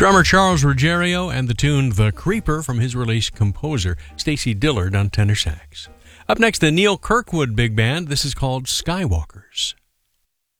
Drummer Charles Ruggiero and the tune The Creeper from his release composer Stacy Dillard on tenor sax. Up next, the Neil Kirkwood Big Band. This is called Skywalkers.